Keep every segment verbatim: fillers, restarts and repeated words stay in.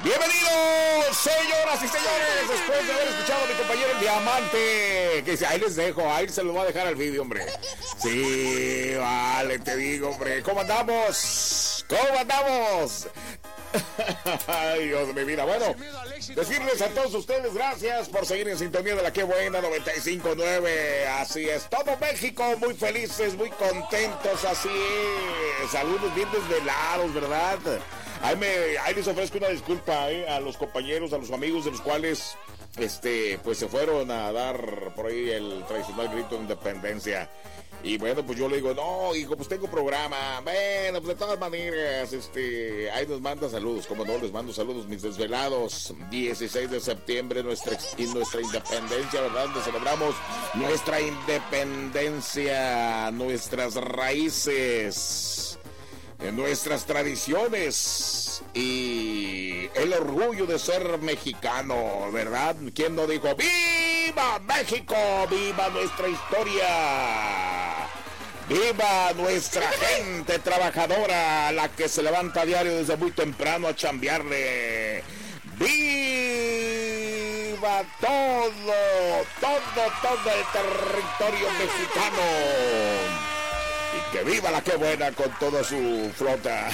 Bienvenidos, señoras y señores, después de haber escuchado a mi compañero el Diamante, que dice, ahí les dejo, ahí se los va a dejar al vídeo, hombre. Sí, vale, te digo, hombre, ¿cómo andamos? ¿Cómo andamos? Ay, Dios de mi vida. Bueno, decirles a todos ustedes gracias por seguir en sintonía de la Qué Buena noventa y cinco punto nueve. Así es, todo México muy felices, muy contentos, así es. Algunos bien desvelados, ¿verdad? Ahí, me, ahí les ofrezco una disculpa eh, a los compañeros, a los amigos de los cuales este, pues se fueron a dar por ahí el tradicional grito de independencia. Y bueno, pues yo le digo, no, hijo, pues tengo programa. Bueno, pues de todas maneras, este, ahí nos manda saludos. Como no, les mando saludos, mis desvelados. dieciséis de septiembre, nuestra, y nuestra independencia, ¿verdad? Donde celebramos nuestra independencia, nuestras raíces, nuestras tradiciones y el orgullo de ser mexicano, ¿verdad? ¿Quién no dijo, ¡viva México! ¡Viva nuestra historia! ¡Viva nuestra gente trabajadora, la que se levanta a diario desde muy temprano a chambearle! ¡Viva todo, todo, todo el territorio mexicano! Y que viva la Qué Buena con toda su flota.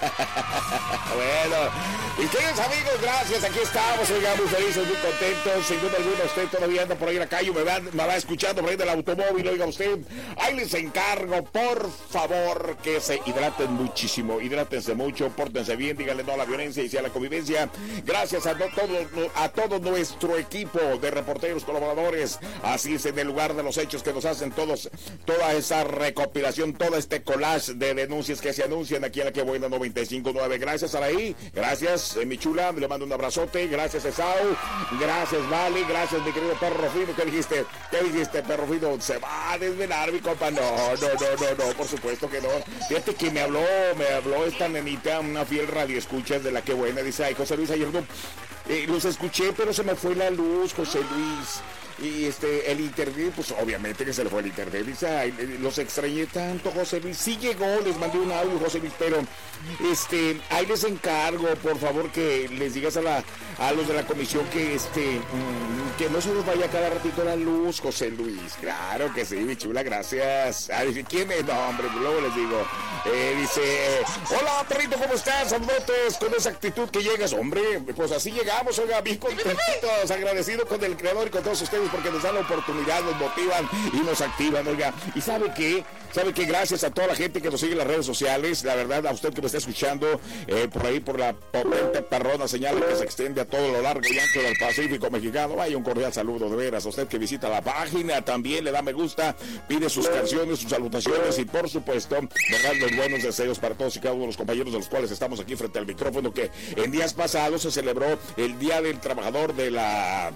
Bueno, y queridos amigos, gracias, aquí estamos, oiga, muy felices, muy contentos. Sin duda alguna, usted todavía anda por ahí en la calle, me va, me va escuchando por ahí del automóvil, oiga usted, ahí les encargo, por favor, que se hidraten muchísimo, hidrátense mucho, pórtense bien, díganle no a la violencia y sí a la convivencia. Gracias a, no, todo, a todo nuestro equipo de reporteros, colaboradores, así es, en el lugar de los hechos que nos hacen todos, toda esa recopilación, todo este collage de denuncias que se anuncian aquí en la Qué Buena noventa y cinco punto nueve. Gracias, Araí, gracias, eh, mi chula, le mando un abrazote, gracias, Esau, gracias, Vali, gracias, mi querido perro fino. ¿Qué dijiste? ¿Qué dijiste, perro fino? Se va a desvelar, mi compa. No, no, no, no, no, por supuesto que no. Fíjate que me habló, me habló esta nenita, una fiel radioescuchas de la Qué Buena, dice, ay, José Luis, ayer no, eh, los escuché, pero se me fue la luz, José Luis. Y este, el internet, pues obviamente que se le fue el internet. Dice, ay, los extrañé tanto, José Luis. Sí llegó, les mandé un audio, José Luis, pero este, ahí les encargo, por favor, que les digas a la, a los de la comisión que este, mmm, que no se nos vaya cada ratito la luz, José Luis. Claro que sí, mi chula, gracias. Ah, dice, ¿quién es? No, hombre, luego les digo. Eh, dice, hola, perrito, ¿cómo estás? Saludotes, con esa actitud que llegas. Hombre, pues así llegamos, oiga, bien contentos, agradecidos con el creador y con todos ustedes, porque nos dan la oportunidad, nos motivan y nos activan, oiga. Y ¿sabe qué? ¿Sabe qué? Gracias a toda la gente que nos sigue en las redes sociales, la verdad, a usted que me está escuchando eh, por ahí, por la potente perrona señal que se extiende a todo lo largo y ancho del Pacífico mexicano. Vaya, un cordial saludo, de veras, a usted que visita la página, también le da me gusta, pide sus canciones, sus salutaciones y por supuesto, verdad, los buenos deseos para todos y cada uno de los compañeros de los cuales estamos aquí frente al micrófono, que en días pasados se celebró el Día del Trabajador de la...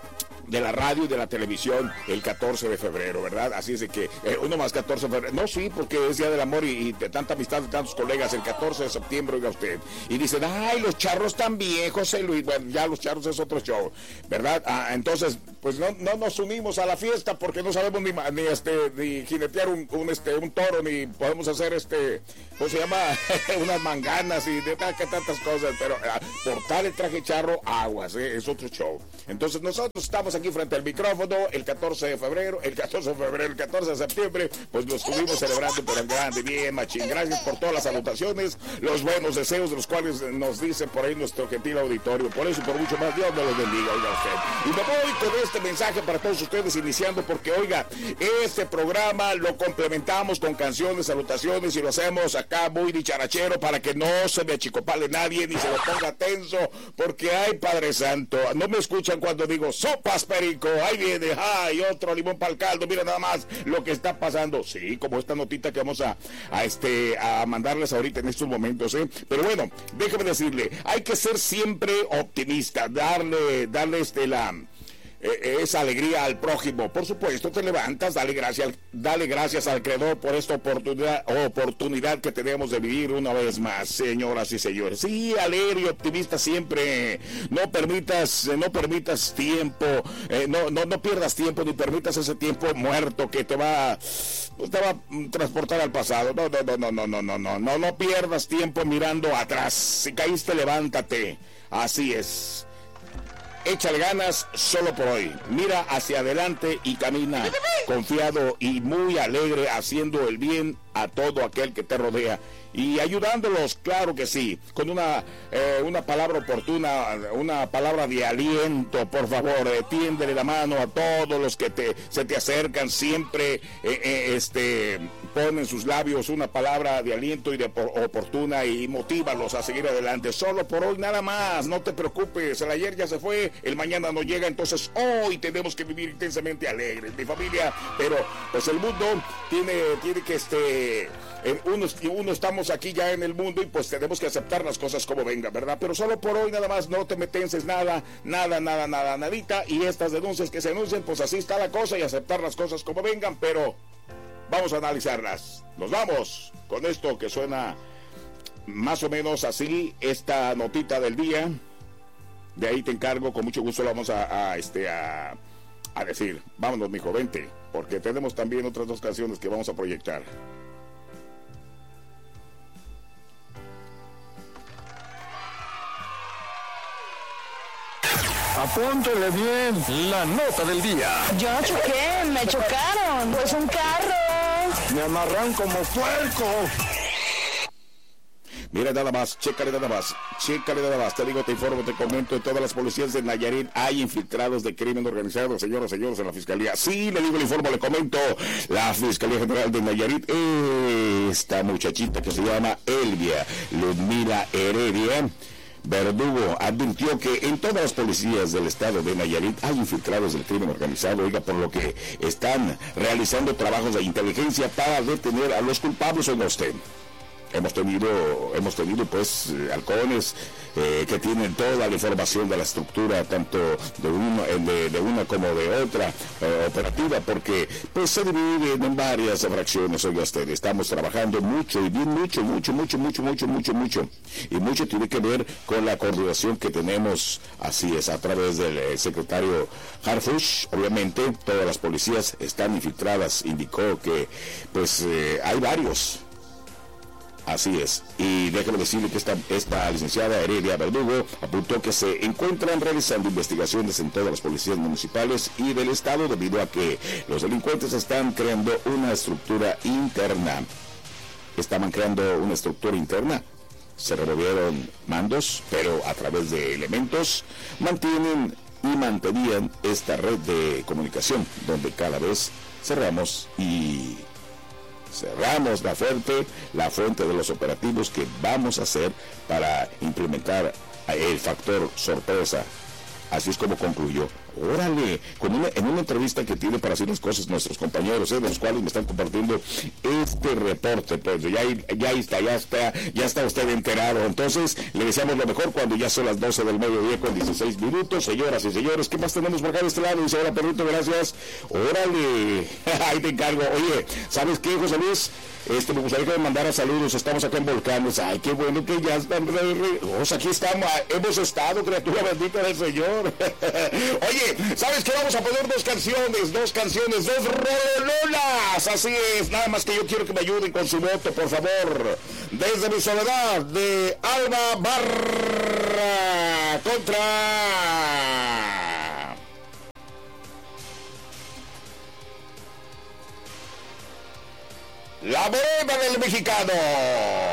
de la radio y de la televisión el catorce de febrero, ¿verdad? Así es de que, eh, uno más catorce de febrero, no, sí, porque es Día del Amor y, y de tanta amistad de tantos colegas, el catorce de septiembre, oiga usted, y dicen, ay, los charros también, José Luis, bueno, ya los charros es otro show, ¿verdad? Ah, entonces, pues no, no nos unimos a la fiesta porque no sabemos ni, ni este, ni jinetear un, un, este, un toro, ni podemos hacer, este, ¿cómo se llama? Unas manganas y de que tantas cosas, pero ah, portar el traje charro, aguas, ¿eh? Es otro show. Entonces nosotros estamos aquí frente al micrófono el catorce de febrero, el catorce de febrero, el catorce de septiembre, pues lo estuvimos celebrando por el grande, bien, machín. Gracias por todas las salutaciones, los buenos deseos de los cuales nos dice por ahí nuestro gentil auditorio. Por eso y por mucho más, Dios me los bendiga, oiga usted. Y me voy con este mensaje para todos ustedes, iniciando porque, oiga, este programa lo complementamos con canciones, salutaciones y lo hacemos acá muy dicharachero para que no se me achicopale nadie ni se lo ponga tenso, porque ay, Padre Santo, no me escuchan cuando digo sopas, perico, ahí viene, ay, otro limón para el caldo, mira nada más lo que está pasando, sí, como esta notita que vamos a, a este, a mandarles ahorita en estos momentos, ¿eh? Pero bueno, déjeme decirle, hay que ser siempre optimista, darle, darle este, la... eh, esa alegría al prójimo. Por supuesto, te levantas, dale gracias, dale gracias al Creador por esta oportunidad, oportunidad que tenemos de vivir una vez más, señoras y señores. Sí, alegre y optimista siempre. No permitas, no permitas tiempo, eh, no, no, no pierdas tiempo ni permitas ese tiempo muerto que te va, te va a transportar al pasado. No, no, no, no, no, no, no, no, no, no pierdas tiempo mirando atrás. Si caíste, levántate. Así es. Échale ganas solo por hoy. Mira hacia adelante y camina confiado y muy alegre, haciendo el bien a todo aquel que te rodea y ayudándolos, claro que sí, con una eh, una palabra oportuna, una palabra de aliento, por favor, eh, tiéndele la mano a todos los que te se te acercan, siempre eh, eh, este ponen sus labios una palabra de aliento y de por, oportuna y motívalos a seguir adelante. Solo por hoy nada más, no te preocupes, el ayer ya se fue, el mañana no llega, entonces hoy tenemos que vivir intensamente alegres, mi familia, pero pues el mundo tiene, tiene que este uno, uno estamos aquí ya en el mundo y pues tenemos que aceptar las cosas como vengan, ¿verdad? Pero solo por hoy nada más, no te metenses nada, nada, nada, nada, nadita, y estas denuncias que se anuncien, pues así está la cosa y aceptar las cosas como vengan, pero vamos a analizarlas. Nos vamos con esto que suena más o menos así, esta notita del día. De ahí te encargo, con mucho gusto lo vamos a, a este a, a decir. Vámonos, mijo, vente, porque tenemos también otras dos canciones que vamos a proyectar. Apúntele bien la nota del día. Yo no choqué, me chocaron. Pues un carro. Me amarran como puerco. Mira nada más, chécale nada más, chécale nada más, te digo, te informo, te comento, en todas las policías de Nayarit hay infiltrados de crimen organizado, señoras, señores, en la fiscalía. Sí, le digo, le informo, le comento, la Fiscalía General de Nayarit, esta muchachita que se llama Elvia Ludmila Heredia Verdugo advirtió que en todas las policías del estado de Nayarit hay infiltrados del crimen organizado, oiga, por lo que están realizando trabajos de inteligencia para detener a los culpables. Oiga usted, hemos tenido, hemos tenido pues halcones eh, que tienen toda la información de la estructura, tanto de una, de, de una como de otra eh, operativa, porque pues se dividen en varias fracciones. Oiga usted, estamos trabajando mucho y bien mucho, mucho, mucho, mucho, mucho, mucho, mucho, y mucho tiene que ver con la coordinación que tenemos, así es, a través del eh, secretario Harfush. Obviamente todas las policías están infiltradas, indicó que pues eh, hay varios. Así es, y déjame decirle que esta, esta licenciada Heredia Verdugo apuntó que se encuentran realizando investigaciones en todas las policías municipales y del estado debido a que los delincuentes están creando una estructura interna. Estaban creando una estructura interna, se removieron mandos, pero a través de elementos mantienen y mantenían esta red de comunicación, donde cada vez cerramos y... cerramos la fuente, la fuente de los operativos que vamos a hacer para implementar el factor sorpresa. Así es como concluyó. Órale, con una, en una entrevista que tiene para hacer las cosas nuestros compañeros, eh, de los cuales me están compartiendo este reporte, pues ya, ya está, ya está, ya está usted enterado. Entonces, le deseamos lo mejor cuando ya son las doce del mediodía con dieciséis minutos. Señoras y señores, ¿qué más tenemos por acá de este lado? Dice, hola, perrito, gracias. Órale, ahí te encargo. Oye, ¿sabes qué, José Luis? Este, me gustaría que me mandara saludos. Estamos acá en Volcanes. Ay, qué bueno que ya están re, re. O sea, aquí estamos, hemos estado, criatura bendita del Señor. Oye, ¿sabes qué? Vamos a poner dos canciones, dos canciones, dos rolonas. Así es, nada más que yo quiero que me ayuden con su voto, por favor. Desde mi soledad, de Alba Barra contra... La Morena del Mexicano.